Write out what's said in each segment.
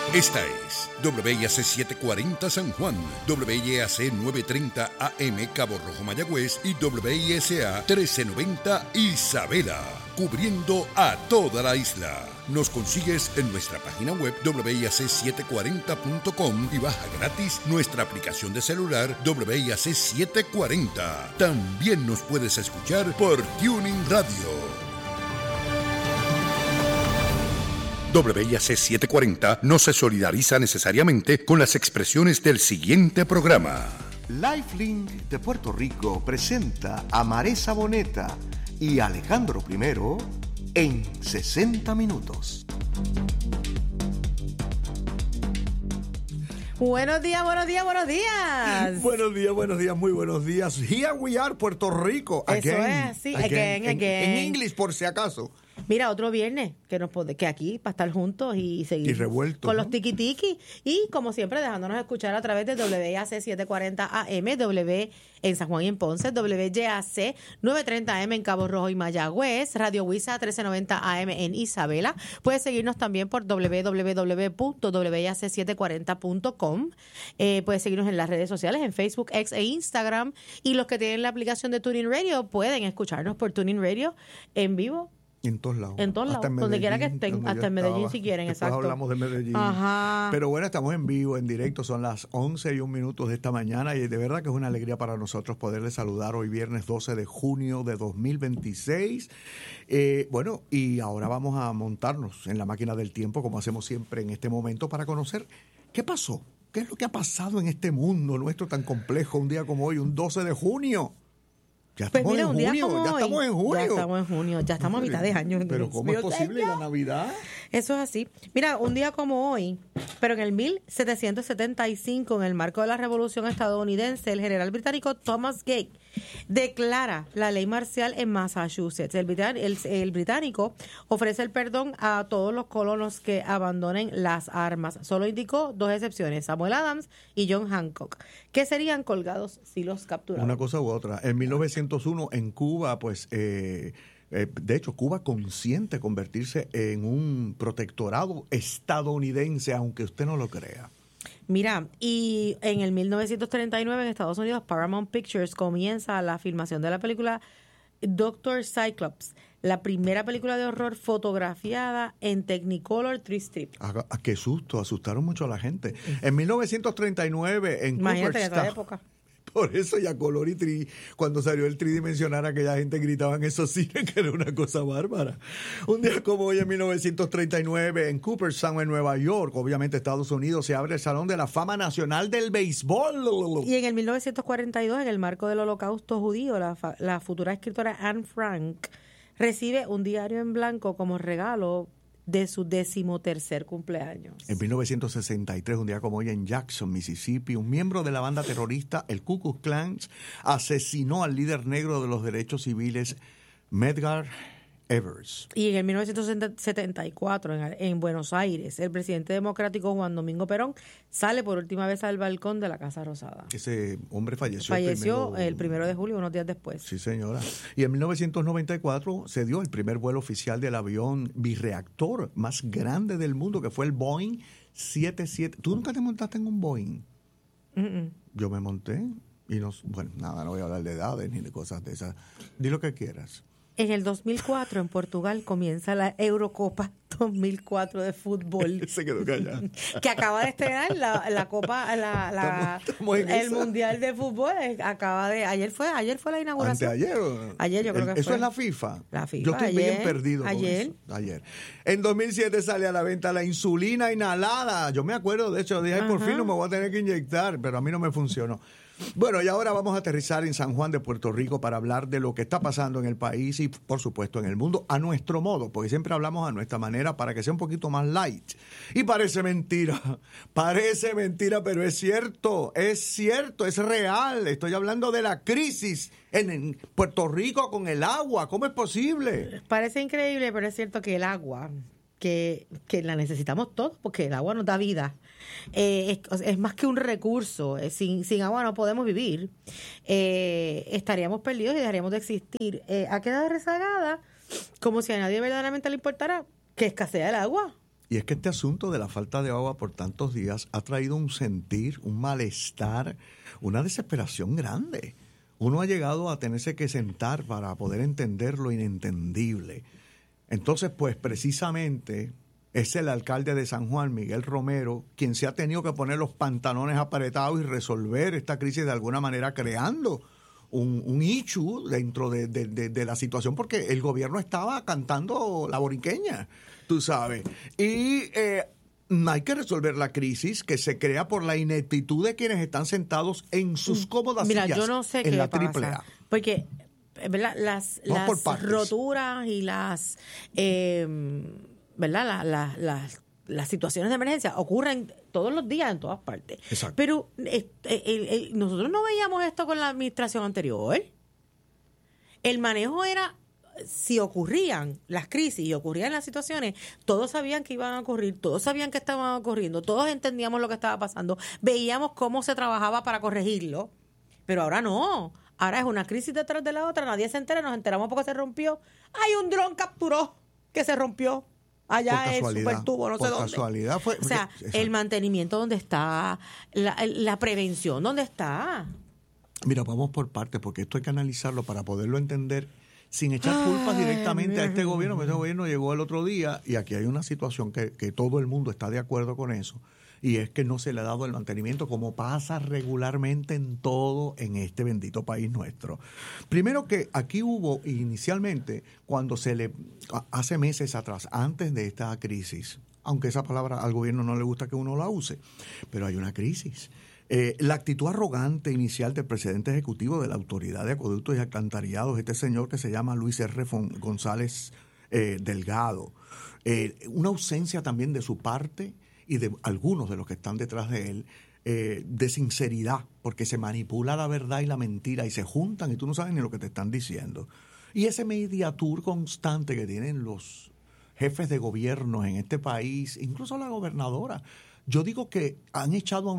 Esta es WIAC 740 San Juan, WIAC 930 AM Cabo Rojo Mayagüez y WISA 1390 Isabela, cubriendo a toda la isla. Nos consigues en nuestra página web WIAC740.com y baja gratis nuestra aplicación de celular WIAC 740. También nos puedes escuchar por Tuning Radio. WIAC 740 no se solidariza necesariamente con las expresiones del siguiente programa. Lifelink de Puerto Rico presenta a Maresa Boneta y Alejandro I en 60 minutos. Buenos días, buenos días, buenos días. Buenos días, muy buenos días. Here we are, Puerto Rico. Eso es, sí, again. En inglés, por si acaso. Mira, otro viernes que aquí para estar juntos y seguir y revueltos, con ¿no? los tiki-tiki y como siempre dejándonos escuchar a través de WIAC 740 AM, W en San Juan y en Ponce, WYAC 930 AM en Cabo Rojo y Mayagüez, Radio WISA 1390 AM en Isabela. Puedes seguirnos también por www.wiac740.com. Puedes seguirnos en las redes sociales, en Facebook, X e Instagram, y los que tienen la aplicación de TuneIn Radio pueden escucharnos por TuneIn Radio en vivo. En todos lados. En todos lados, donde quiera que estén, hasta en Medellín si quieren, Después exacto. hablamos de Medellín. Ajá. Pero bueno, estamos en vivo, en directo, son las 11:01 de esta mañana y de verdad que es una alegría para nosotros poderles saludar hoy viernes 12 de junio de 2026. Bueno, y ahora vamos a montarnos en la máquina del tiempo, como hacemos siempre en este momento, para conocer qué pasó, qué es lo que ha pasado en este mundo nuestro tan complejo, un día como hoy, un 12 de junio. Ya estamos en junio, ya estamos a mitad de año. Pero ¿cómo es posible la Navidad? Eso es así. Mira, un día como hoy, pero en el 1775, en el marco de la Revolución estadounidense, el general británico Thomas Gage declara la ley marcial en Massachusetts. El británico ofrece el perdón a todos los colonos que abandonen las armas. Solo indicó dos excepciones, Samuel Adams y John Hancock, que serían colgados si los capturaban. Una cosa u otra. En 1901 en Cuba, pues, de hecho, Cuba consiente convertirse en un protectorado estadounidense, aunque usted no lo crea. Mira, y en el 1939 en Estados Unidos, Paramount Pictures comienza la filmación de la película Dr. Cyclops, la primera película de horror fotografiada en Technicolor 3-strip. ¡Qué susto! Asustaron mucho a la gente. En 1939 en Imagínate en Cooperstown, esa época. Por eso ya color y cuando salió el tridimensional, aquella gente gritaba en esos cines que era una cosa bárbara. Un día como hoy, en 1939, en Cooperstown, en Nueva York, obviamente Estados Unidos, se abre el Salón de la Fama Nacional del Béisbol. Y en el 1942, en el marco del Holocausto judío, la futura escritora Anne Frank recibe un diario en blanco como regalo de su 13º cumpleaños. En 1963, un día como hoy, en Jackson, Mississippi, un miembro de la banda terrorista, el Ku Klux Klan, asesinó al líder negro de los derechos civiles, Medgar Evers. Y en el 1974, en Buenos Aires, el presidente democrático Juan Domingo Perón sale por última vez al balcón de la Casa Rosada. Ese hombre falleció el 1 de julio, unos días después. Sí, señora. Y en 1994 se dio el primer vuelo oficial del avión birreactor más grande del mundo, que fue el Boeing 77. ¿Tú nunca te montaste en un Boeing? Yo me monté y no voy a hablar de edades ni de cosas de esas. Di lo que quieras. En el 2004, en Portugal, comienza la Eurocopa 2004 de fútbol. Se quedó callado. Que acaba de estrenar la Copa, el Mundial de Fútbol. Ayer fue la inauguración. Ayer yo creo que fue. ¿Eso es la FIFA? La FIFA. Yo estoy bien perdido con ayer. eso. Ayer. En 2007 sale a la venta la insulina inhalada. Yo me acuerdo, de hecho, dije, por fin no me voy a tener que inyectar, pero a mí no me funcionó. Bueno, y ahora vamos a aterrizar en San Juan de Puerto Rico para hablar de lo que está pasando en el país y, por supuesto, en el mundo a nuestro modo, porque siempre hablamos a nuestra manera para que sea un poquito más light. Y parece mentira, pero es cierto, es real. Estoy hablando de la crisis en Puerto Rico con el agua. ¿Cómo es posible? Parece increíble, pero es cierto que el agua, que la necesitamos todos, porque el agua nos da vida. Es más que un recurso. Sin agua no podemos vivir. Estaríamos perdidos y dejaríamos de existir. Ha quedado rezagada como si a nadie verdaderamente le importara que escasea el agua. Y es que este asunto de la falta de agua por tantos días ha traído un sentir, un malestar, una desesperación grande. Uno ha llegado a tenerse que sentar para poder entender lo inentendible. Entonces, pues precisamente es el alcalde de San Juan, Miguel Romero, quien se ha tenido que poner los pantalones apretados y resolver esta crisis de alguna manera, creando un issue dentro de la situación, porque el gobierno estaba cantando la borinqueña, tú sabes. Y hay que resolver la crisis que se crea por la ineptitud de quienes están sentados en sus cómodas sillas. Mira, yo no sé qué la pasa, AAA. porque ¿verdad? Las roturas y las ¿verdad? Las situaciones de emergencia ocurren todos los días en todas partes. Exacto. Pero nosotros no veíamos esto con la administración anterior. El manejo era, si ocurrían las crisis y ocurrían las situaciones, todos sabían que iban a ocurrir, todos sabían que estaban ocurriendo, todos entendíamos lo que estaba pasando, veíamos cómo se trabajaba para corregirlo, pero ahora no. Ahora es una crisis detrás de la otra, nadie se entera, nos enteramos porque se rompió. Hay un dron capturó que se rompió. Allá el supertubo, no sé dónde. Casualidad fue. O sea, el mantenimiento, ¿dónde está? La prevención, ¿dónde está? Mira, vamos por partes, porque esto hay que analizarlo para poderlo entender sin echar culpas directamente a este gobierno, porque este gobierno llegó el otro día y aquí hay una situación que todo el mundo está de acuerdo con eso, y es que no se le ha dado el mantenimiento como pasa regularmente en todo en este bendito país nuestro. Primero que aquí hubo inicialmente, cuando hace meses atrás, antes de esta crisis, aunque esa palabra al gobierno no le gusta que uno la use, pero hay una crisis. La actitud arrogante inicial del presidente ejecutivo de la Autoridad de Acueductos y Alcantarillados, este señor que se llama Luis R. González Delgado, una ausencia también de su parte y de algunos de los que están detrás de él, de sinceridad, porque se manipula la verdad y la mentira y se juntan y tú no sabes ni lo que te están diciendo. Y ese mediatur constante que tienen los jefes de gobierno en este país, incluso la gobernadora. Yo digo que nos han echado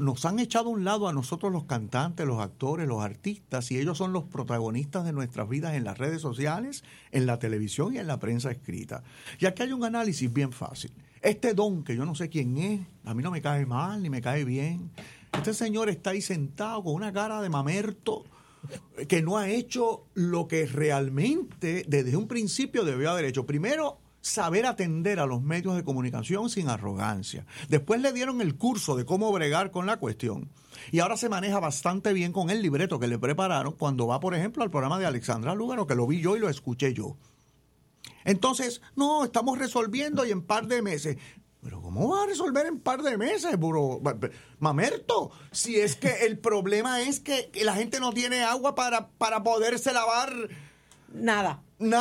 a un lado a nosotros los cantantes, los actores, los artistas, y ellos son los protagonistas de nuestras vidas en las redes sociales, en la televisión y en la prensa escrita. Y aquí hay un análisis bien fácil. Este don, que yo no sé quién es, a mí no me cae mal ni me cae bien. Este señor está ahí sentado con una cara de mamerto que no ha hecho lo que realmente desde un principio debió haber hecho. Primero, saber atender a los medios de comunicación sin arrogancia. Después le dieron el curso de cómo bregar con la cuestión. Y ahora se maneja bastante bien con el libreto que le prepararon cuando va, por ejemplo, al programa de Alexandra Lúgaro, que lo vi yo y lo escuché yo. Entonces, no, estamos resolviendo y en par de meses. Pero ¿cómo va a resolver en par de meses, bro? Mamerto, si es que el problema es que la gente no tiene agua para poderse lavar. Nada.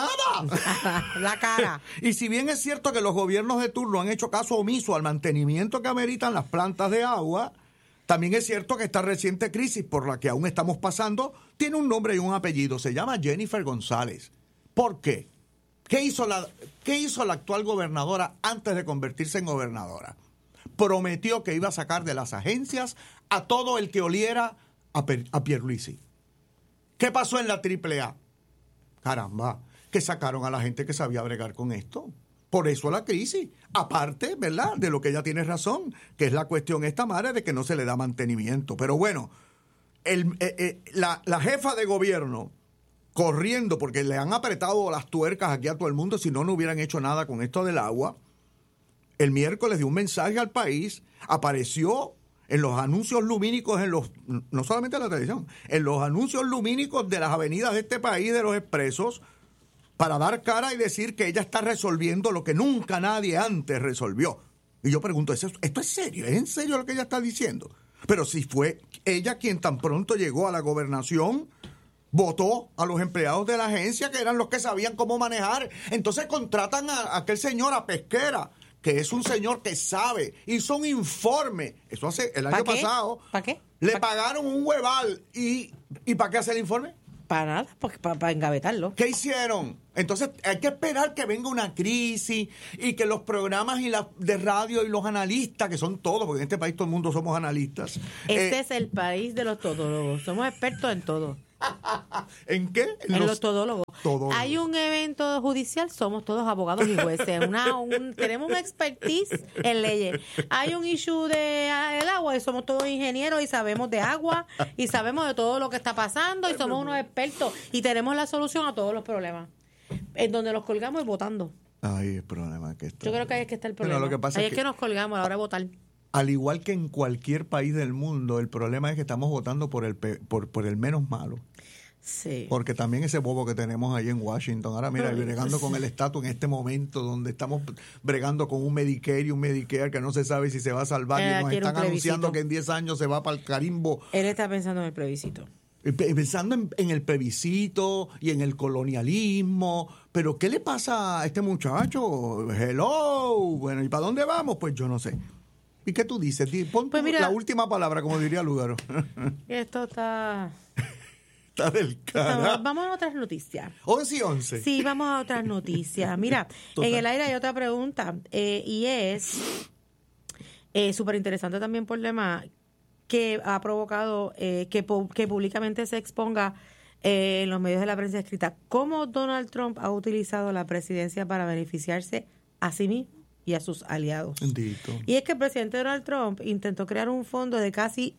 La cara. Y si bien es cierto que los gobiernos de turno han hecho caso omiso al mantenimiento que ameritan las plantas de agua, también es cierto que esta reciente crisis por la que aún estamos pasando tiene un nombre y un apellido. Se llama Jennifer González. ¿Por qué? ¿Qué hizo la actual gobernadora antes de convertirse en gobernadora? Prometió que iba a sacar de las agencias a todo el que oliera a Pierluisi. ¿Qué pasó en la AAA? Caramba, que sacaron a la gente que sabía bregar con esto. Por eso la crisis. Aparte, ¿verdad?, de lo que ella tiene razón, que es la cuestión esta madre de que no se le da mantenimiento. Pero bueno, la jefa de gobierno corriendo, porque le han apretado las tuercas aquí a todo el mundo, si no hubieran hecho nada con esto del agua. El miércoles dio un mensaje al país, apareció en los anuncios lumínicos, no solamente en la televisión, en los anuncios lumínicos de las avenidas de este país, de los expresos, para dar cara y decir que ella está resolviendo lo que nunca nadie antes resolvió. Y yo pregunto, ¿esto es serio? ¿Es en serio lo que ella está diciendo? Pero si fue ella quien tan pronto llegó a la gobernación, votó a los empleados de la agencia, que eran los que sabían cómo manejar. Entonces contratan a aquel señor, a Pesquera, que es un señor que sabe, hizo un informe. Eso hace el año pasado. ¿Para qué? Le pagaron un hueval. ¿Y para qué hace el informe? Para nada, para engavetarlo. ¿Qué hicieron? Entonces hay que esperar que venga una crisis y que los programas de radio y los analistas, que son todos, porque en este país todo el mundo somos analistas. Este es el país de los todólogos. Somos expertos en todo. ¿En qué? En los todólogos. Todólogos. Hay un evento judicial, somos todos abogados y jueces. Tenemos un expertise en leyes. Hay un issue de el agua y somos todos ingenieros y sabemos de agua y sabemos de todo lo que está pasando y somos unos expertos y tenemos la solución a todos los problemas. En donde nos colgamos es votando. Ay, el problema que está. Yo creo que ahí es que está el problema. Bueno, lo que pasa ahí es es que nos colgamos a la hora de votar. Al igual que en cualquier país del mundo, el problema es que estamos votando por el menos malo. Sí. Porque también ese bobo que tenemos ahí en Washington, ahora mira, bregando con el estatus en este momento donde estamos bregando con un Medicare y un Medicare que no se sabe si se va a salvar y nos están anunciando que en 10 años se va para el carimbo. Él está pensando en el plebiscito. Pensando en el plebiscito y en el colonialismo, pero ¿qué le pasa a este muchacho? Hello, bueno, ¿y para dónde vamos? Pues yo no sé. ¿Y qué tú dices? Pon pues mira, la última palabra, como diría Lugaro. Esto está... Está del cara. Vamos a otras noticias. 11 y 11. Sí, vamos a otras noticias. Mira, en el aire hay otra pregunta y es súper interesante también por demás, que ha provocado que públicamente se exponga en los medios de la prensa escrita cómo Donald Trump ha utilizado la presidencia para beneficiarse a sí mismo y a sus aliados. Bendito. Y es que el presidente Donald Trump intentó crear un fondo de casi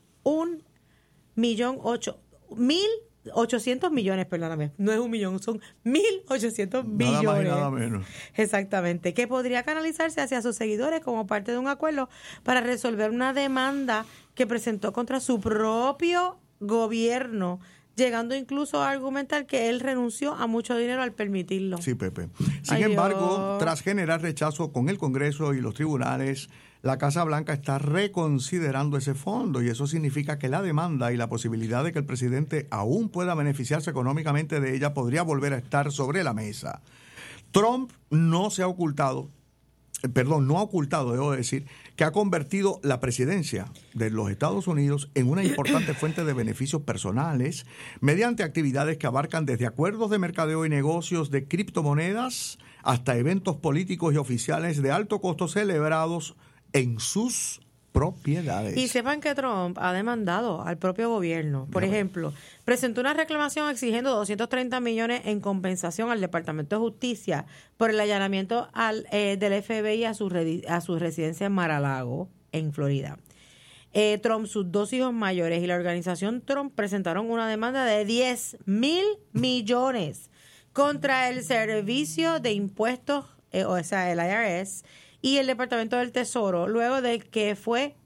1.800.000 millones, perdóname, no es 1 millón, son 1.800 billones. Nada más y nada menos. Exactamente, que podría canalizarse hacia sus seguidores como parte de un acuerdo para resolver una demanda que presentó contra su propio gobierno, llegando incluso a argumentar que él renunció a mucho dinero al permitirlo. Sí, Pepe. Sin embargo, tras generar rechazo con el Congreso y los tribunales, la Casa Blanca está reconsiderando ese fondo y eso significa que la demanda y la posibilidad de que el presidente aún pueda beneficiarse económicamente de ella podría volver a estar sobre la mesa. Trump no ha ocultado, debo decir, que ha convertido la presidencia de los Estados Unidos en una importante fuente de beneficios personales mediante actividades que abarcan desde acuerdos de mercadeo y negocios de criptomonedas hasta eventos políticos y oficiales de alto costo celebrados en sus propiedades. Y sepan que Trump ha demandado al propio gobierno. Por ejemplo, presentó una reclamación exigiendo 230 millones en compensación al Departamento de Justicia por el allanamiento del FBI a su residencia en Mar-a-Lago, en Florida. Trump, sus 2 hijos mayores y la organización Trump presentaron una demanda de 10.000 millones contra el Servicio de Impuestos, o sea, el IRS, y el Departamento del Tesoro, luego de que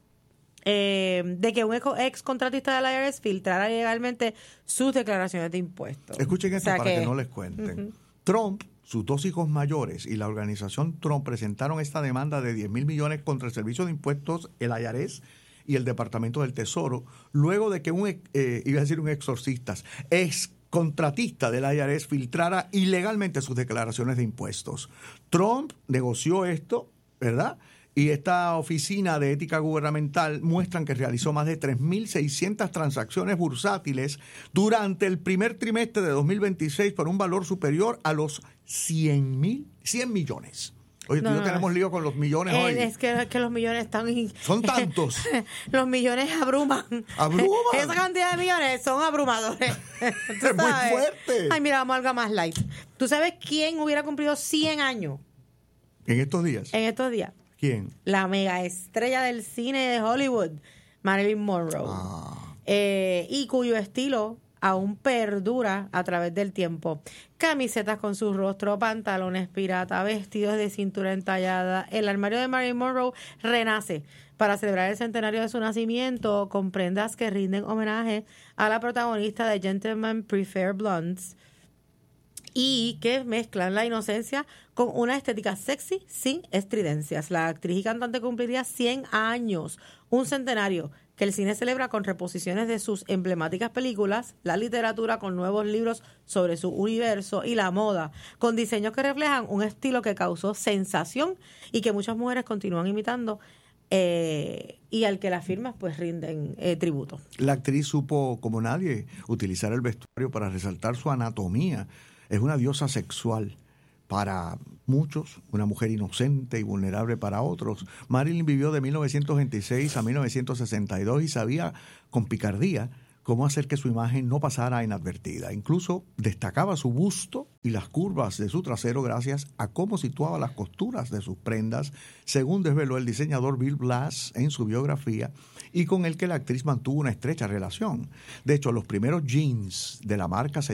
un ex contratista del IRS filtrara legalmente sus declaraciones de impuestos. Escuchen esto para que no les cuenten. Trump, sus 2 hijos mayores y la organización Trump presentaron esta demanda de 10.000 millones contra el Servicio de Impuestos, el IRS y el Departamento del Tesoro, luego de que un exorcista, ex contratista del IRS filtrara ilegalmente sus declaraciones de impuestos. Trump negoció esto, ¿verdad? Y esta oficina de ética gubernamental muestran que realizó más de 3.600 transacciones bursátiles durante el primer trimestre de 2026 por un valor superior a los 100 millones. Oye, tú y yo tenemos lío con los millones hoy. Es que los millones están... Son tantos. Los millones abruman. ¿Abruman? Esa cantidad de millones son abrumadores. Es muy fuerte. Ay, mira, vamos a algo más light. ¿Tú sabes quién hubiera cumplido 100 años? ¿En estos días? En estos días. ¿Quién? La mega estrella del cine de Hollywood, Marilyn Monroe. Y cuyo estilo aún perdura a través del tiempo. Camisetas con su rostro, pantalones pirata, vestidos de cintura entallada. El armario de Marilyn Monroe renace para celebrar el centenario de su nacimiento con prendas que rinden homenaje a la protagonista de Gentlemen Prefer Blondes y que mezclan la inocencia con una estética sexy sin estridencias. La actriz y cantante cumpliría 100 años, un centenario que el cine celebra con reposiciones de sus emblemáticas películas, la literatura con nuevos libros sobre su universo y la moda, con diseños que reflejan un estilo que causó sensación y que muchas mujeres continúan imitando y al que las firmas pues rinden tributo. La actriz supo, como nadie, utilizar el vestuario para resaltar su anatomía. Es una diosa sexual para muchos, una mujer inocente y vulnerable para otros. Marilyn vivió de 1926 a 1962 y sabía con picardía cómo hacer que su imagen no pasara inadvertida. Incluso destacaba su busto y las curvas de su trasero gracias a cómo situaba las costuras de sus prendas, según desveló el diseñador Bill Blass en su biografía, y con el que la actriz mantuvo una estrecha relación. De hecho, los primeros jeans de la marca se